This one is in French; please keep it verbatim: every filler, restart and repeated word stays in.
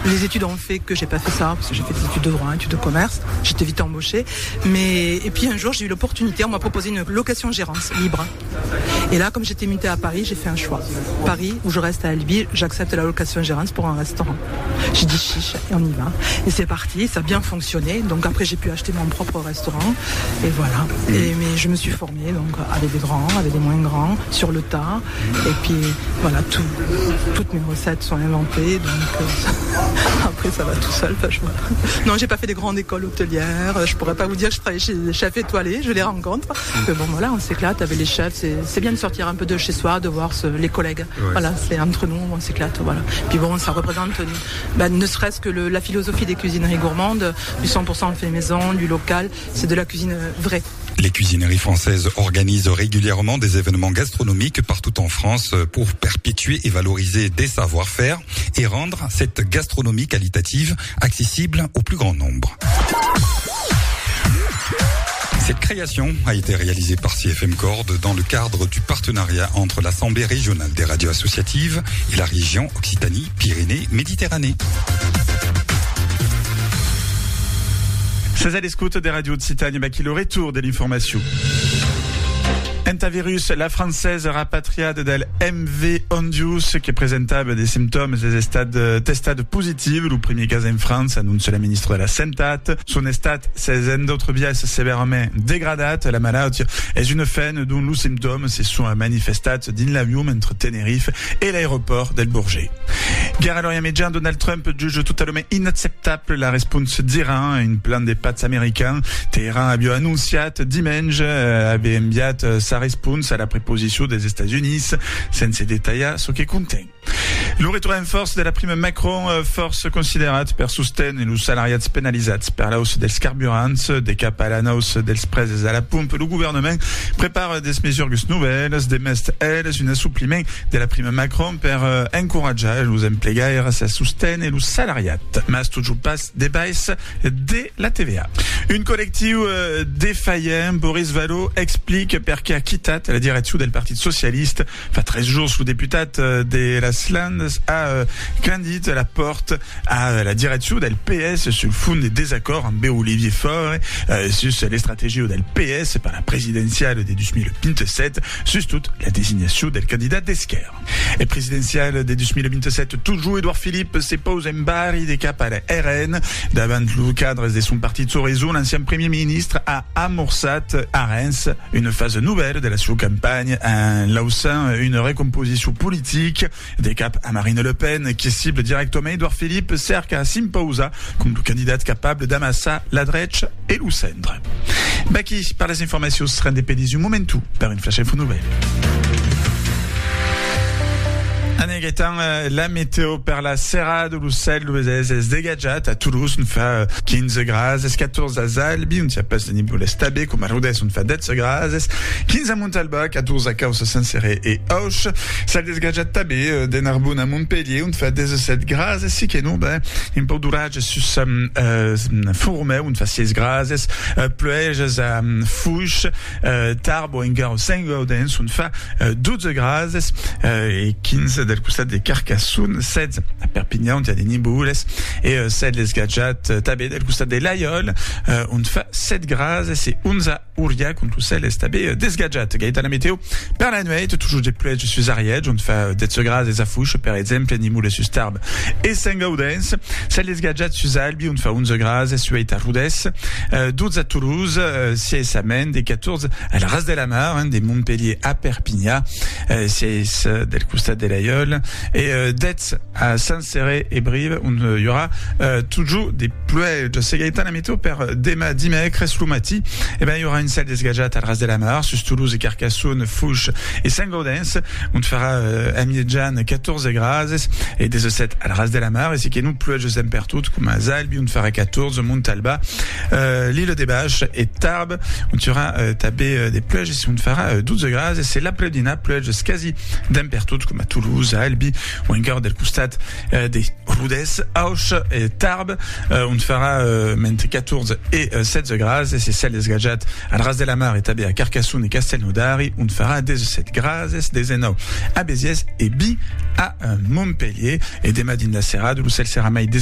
les études ont fait que j'ai pas fait ça, parce que j'ai fait des études de droit, études de commerce. J'étais vite embauchée. Mais, et puis un jour, j'ai eu l'opportunité, on m'a proposé une location-gérance libre. Et là, comme j'étais mutée à Paris, j'ai fait un choix. Paris, où je reste à Albi, j'accepte la location-gérance pour un restaurant. J'ai dit chiche, et on y va. Et c'est parti, ça a bien fonctionné. Donc après, j'ai pu acheter mon propre restaurant. Et voilà. Et, mais je me suis formée, donc, avec des grands, avec des moins grands, sur le tas. Et puis, voilà, tout, toutes mes recettes sont inventées. Donc, euh, après, ça va tout seul. Enfin, je vois. Non, j'ai pas fait des grandes écoles hôtelières. Je pourrais pas vous dire que je travaille chez les chefs étoilés. Je les rencontre. Mais bon, voilà, on s'éclate avec les chefs. C'est, c'est bien de sortir un peu de chez soi, de voir ce, les collègues. Ouais. Voilà, c'est entre nous, on s'éclate. Voilà. Puis bon, ça représente, ben, ne serait-ce que le, la philosophie des cuisineries gourmandes, du cent pour cent fait maison, du local. C'est de la cuisine vraie. Les cuisineries françaises organisent régulièrement des événements gastronomiques partout en France pour perpétuer et valoriser des savoir-faire et rendre cette gastronomie qualitative accessible au plus grand nombre. Cette création a été réalisée par C F M Cordes dans le cadre du partenariat entre l'Assemblée régionale des radios associatives et la région Occitanie-Pyrénées-Méditerranée. C'est à l'écoute des radios de Citagne, bah, qui le retour de l'information. Entavirus, la française rapatriade del M V Ondius, qui est présentable des symptômes des stades testades positifs. Le premier cas en France, annonce la ministre de la Santé. Son état s'est d'autres biais sévèrement dégradate. La maladie est une faine dont les symptômes se sont manifestés dans l'avion entre Tenerife et l'aéroport del Bourget. Guerre à l'Orient-Médian, Donald Trump juge totalement inacceptable la réponse d'Iran à une plan des pâtes américains. Téhéran a bien annoncé dimanche avait envié sa réponse à la préposition des États-Unis, sans se détailler ce qui contient. Le retour en force de la prime Macron, force considerate per sostenere los salariats penalizzati per la hausse dels carburants, des cap à la hausse dels prezes à la pompe. Le gouvernement prépare des mesures nouvelles, des mest elles, un assoupliment de la prime Macron per encourager los emplegaires a sostenere los salariats. Mas toujours pas des baisses de la T V A. Une collective défaillant, Boris Vallaud explique perché a quittat la direction del Parti Socialiste. Fa treize jours sous députat de la Slandes a euh, candit la porte à la direction del P S sur le fond des désaccords amb Olivier Faure euh, sur les stratégies del P S par la présidentielle de deux mille vingt-sept, sur toute la désignation del candidat d'Esquerre. Et présidentielle de deux mille vingt-sept, toujours Édouard Philippe se pose en barri des cap à la R N. Davant le cadre de son parti de raison, l'ancien premier ministre a amorcé à Reims une phase nouvelle de la sous campagne en lançant une recomposition politique des cap à Marine Le Pen, qui cible directement Édouard Philippe, cerca à s'imposa comme le candidat capable d'amasser la droite et le centre. Baki, par les informations, sera indépendant du momentum par une flash info nouvelle. Anegetan, la météo per la Serra de Lucelle, es dégagat à Toulouse, on fait quinze grases, quatorze à Zalbi, on s'y passe de niveau l'estabé, comme à Rodez, on fait dix grases, quinze à Montalba, quatorze à Caos, Saint-Céré et Auch, Sal desgagat tabé, de Narbonne à Montpellier, on fait dix-sept grases, si que nous, ben, un peu d'orage sur euh, Fourmé, on fait seize grases, pluèges à Fouche, Tarbes, Engar, Saint-Gaudens, on fait douze grases, et quinze del costat de Carcassonne, seize à Perpignan, il y a des Niboules, et euh, seize les Gadjat, tabé del costat de l'Aïol, euh, on fait sept grases, et c'est onze à Ouriac, on fait les tabé des Gadjat. Gaëtan la météo, per la nuit, toujours des pluies sur Ariège, on fait dix grases et Afouche, per exemple, Niboules sur Tarbes et Saint-Gaudens, celles les Gadjat sur Albi, on fait onze grases, sur Eita Roudès, euh, douze à Toulouse, euh, seize à Mende, et quatorze à la Race de la Mar, hein, des Montpellier à Perpignan, euh, seize del costat de l'Aïol, et euh, d'être à Saint-Céré et Brive, on il y aura euh, toujours des pluies de Ségaïtan la météo per Dema Dimec, Reslumati. Et ben il y aura une salle d'esgajat à Ras de la Mar, sur Toulouse et Carcassonne, Fouche et Saint-Gaudens. On te fera euh, à Miedjan quatorze grases et des sept à Ras de la Mar. Et c'est que nous pluies de Zempertout comme à Zalbi, on te fera quatorze, Montalba, euh, l'île des Bâches et Tarbes. On te fera euh, taper euh, des pluies et on te fera euh, douze grases. Et c'est la Pleudina, pluies de quasi d'Empertout comme à Toulouse, à Albi, ou encore del costat euh, des Roudès, Auch et Tarbes. Euh, on te fera euh, quatorze et euh, sept grases, et c'est celle des Gadjat à Ras de la Mar et tabé à Carcassonne et Castelnaudary. On te fera dix-sept grases, des Enau à Béziers et Bi à euh, Montpellier, et des Madines de la Serra, de Lucelle Serramaï, des